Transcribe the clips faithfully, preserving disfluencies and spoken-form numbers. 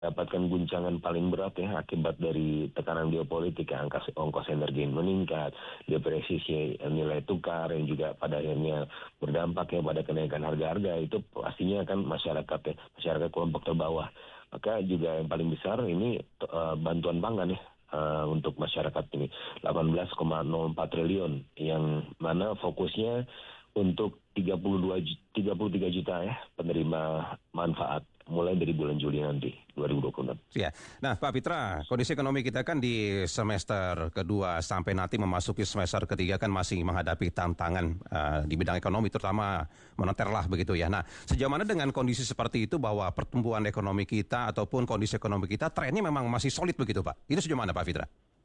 dapatkan guncangan paling berat ya akibat dari tekanan geopolitik ya, angka ongkos energi yang meningkat, depresiasi nilai tukar yang juga pada akhirnya berdampak ya pada kenaikan harga-harga, itu pastinya akan masyarakat ya, masyarakat kelompok terbawah. Maka juga yang paling besar ini uh, bantuan pangan ya. Uh, untuk masyarakat ini delapan belas koma nol empat triliun yang mana fokusnya untuk tiga puluh dua, tiga puluh tiga juta ya penerima manfaat mulai dari bulan Juli nanti dua ribu dua puluh enam. Ya. Nah, Pak Fitra, kondisi ekonomi kita kan di semester kedua sampai nanti memasuki semester ketiga kan masih menghadapi tantangan uh, di bidang ekonomi, terutama moneter lah begitu ya. Nah, sejauh mana dengan kondisi seperti itu bahwa pertumbuhan ekonomi kita ataupun kondisi ekonomi kita trennya memang masih solid begitu, Pak? Itu sejauh mana, Pak Fitra?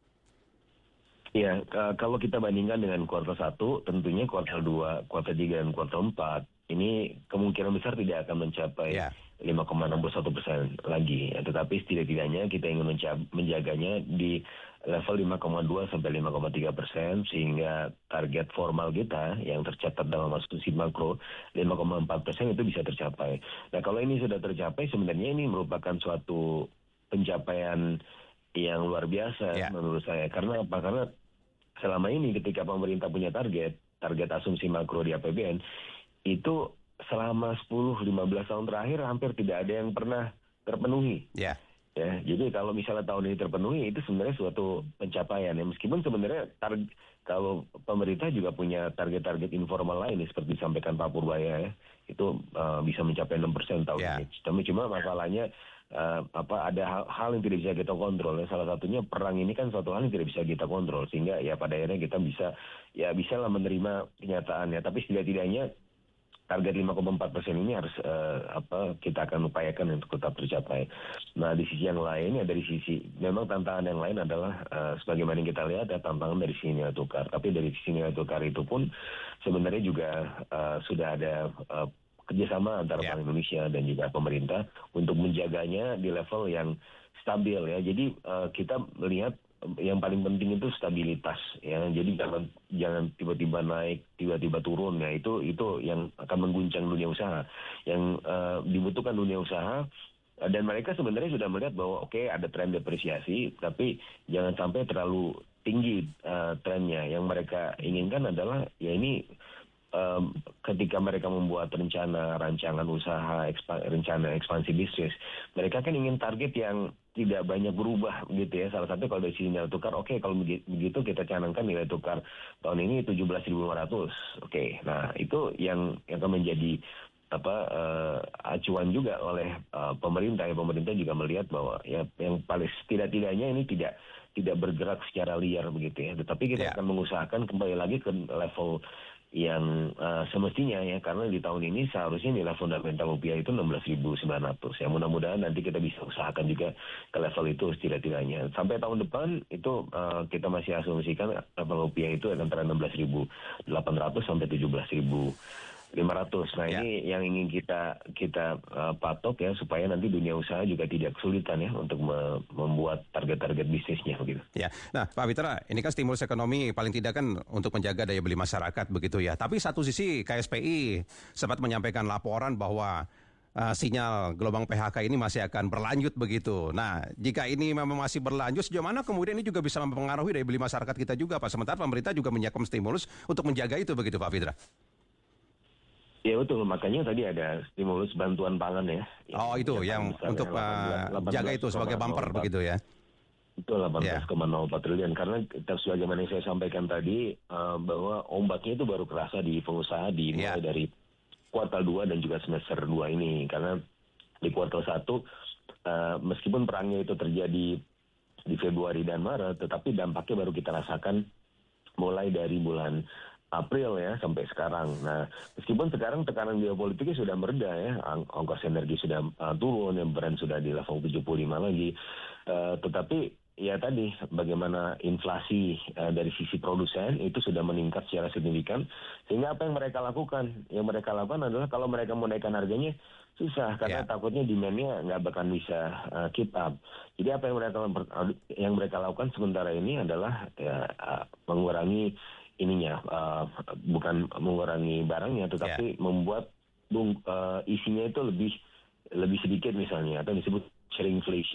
Ya, kalau kita bandingkan dengan kuartal satu, tentunya kuartal dua, kuartal tiga, dan kuartal empat, ini kemungkinan besar tidak akan mencapai yeah. lima koma enam satu persen lagi. Ya, tetapi setidak-tidaknya kita ingin menjaganya di level lima koma dua sampai lima koma tiga persen, sehingga target formal kita yang tercatat dalam asumsi makro lima koma empat persen itu bisa tercapai. Nah, kalau ini sudah tercapai, sebenarnya ini merupakan suatu pencapaian yang luar biasa yeah. menurut saya. Karena apa? Karena selama ini ketika pemerintah punya target, target asumsi makro di A P B N, itu selama sepuluh sampai lima belas tahun terakhir hampir tidak ada yang pernah terpenuhi. Yeah. Ya, jadi kalau misalnya tahun ini terpenuhi, itu sebenarnya suatu pencapaian ya. Meskipun sebenarnya target, kalau pemerintah juga punya target-target informal lain ya, seperti disampaikan Pak Purbaya ya, itu uh, bisa mencapai enam persen tahun yeah. ini. Tapi cuma masalahnya uh, apa ada hal, hal yang tidak bisa kita kontrol ya. Salah satunya perang ini kan suatu hal yang tidak bisa kita kontrol, sehingga ya pada akhirnya kita bisa ya bisa lah menerima kenyataannya. Tapi setidak-tidaknya target lima koma empat persen ini harus uh, apa kita akan upayakan untuk tetap tercapai. Nah, di sisi yang lain ya dari sisi memang tantangan yang lain adalah uh, sebagaimana yang kita lihat ya tantangan dari sisi nilai tukar. Tapi dari sisi nilai tukar itu pun sebenarnya juga uh, sudah ada uh, kerjasama antara yeah. Bank Indonesia dan juga pemerintah untuk menjaganya di level yang stabil ya. Jadi uh, kita melihat yang paling penting itu stabilitas ya. Jadi jangan jangan tiba-tiba naik, tiba-tiba turun ya. Itu itu yang akan mengguncang dunia usaha. Yang uh, dibutuhkan dunia usaha uh, dan mereka sebenarnya sudah melihat bahwa oke okay, ada tren depresiasi, tapi jangan sampai terlalu tinggi uh, trennya. Yang mereka inginkan adalah ya ini Um, ketika mereka membuat rencana rancangan usaha, ekspa, rencana ekspansi bisnis, mereka kan ingin target yang tidak banyak berubah gitu ya. Salah satu kalau dari sisi nilai tukar, oke okay, kalau begitu kita canangkan nilai tukar tahun ini tujuh belas ribu lima ratus. Oke, okay. Nah itu yang yang akan menjadi apa uh, acuan juga oleh uh, pemerintah. Ya, pemerintah juga melihat bahwa ya yang paling tidak-tidaknya ini tidak tidak bergerak secara liar begitu ya. Tetapi kita yeah. akan mengusahakan kembali lagi ke level yang uh, semestinya ya, karena di tahun ini seharusnya nilai fundamental rupiah itu enam belas ribu sembilan ratus ya. Mudah-mudahan nanti kita bisa usahakan juga ke level itu setidak-tidaknya. Sampai tahun depan itu uh, kita masih asumsikan level rupiah itu antara enam belas ribu delapan ratus sampai tujuh belas ribu lima ratus. Nah ya. Ini yang ingin kita kita uh, patok ya, supaya nanti dunia usaha juga tidak kesulitan ya untuk me- membuat target-target bisnisnya begitu. Ya. Nah, Pak Fitra, ini kan stimulus ekonomi paling tidak kan untuk menjaga daya beli masyarakat begitu ya. Tapi satu sisi K S P I sempat menyampaikan laporan bahwa uh, sinyal gelombang P H K ini masih akan berlanjut begitu. Nah, jika ini memang masih berlanjut, sejauh mana kemudian ini juga bisa mempengaruhi daya beli masyarakat kita juga, Pak? Sementara pemerintah juga menyiapkan stimulus untuk menjaga itu begitu, Pak Fitra. Ya betul, makanya tadi ada stimulus bantuan pangan ya. Oh itu yang untuk uh, jaga itu sebagai bumper begitu ya. Betul, delapan belas koma nol empat triliun. Karena sebagaimana yang saya sampaikan tadi, uh, bahwa ombaknya itu baru kerasa di pengusaha di mulai yeah. dari kuartal dua dan juga semester dua ini. Karena di kuartal satu, uh, meskipun perangnya itu terjadi di Februari dan Maret, tetapi dampaknya baru kita rasakan mulai dari bulan April ya sampai sekarang. Nah, meskipun sekarang tekanan geopolitiknya sudah mereda ya, Ang- ongkos energi sudah uh, turun, yang Brent sudah di level tujuh puluh lima lagi, uh, tetapi ya tadi bagaimana inflasi uh, dari sisi produsen itu sudah meningkat secara signifikan, sehingga apa yang mereka lakukan? Yang mereka lakukan adalah kalau mereka mau naikkan harganya susah karena yeah. takutnya demand-nya nggak bakal bisa uh, keep up. Jadi apa yang mereka yang mereka lakukan sementara ini adalah ya, uh, mengurangi ininya, uh, bukan mengurangi barangnya, tetapi yeah. membuat bung, uh, isinya itu lebih lebih sedikit misalnya, atau disebut shrinkflation